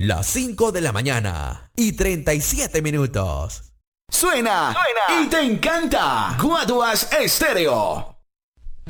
las 5 de la mañana y 37 minutos. Suena y te encanta. Guaduas Estéreo.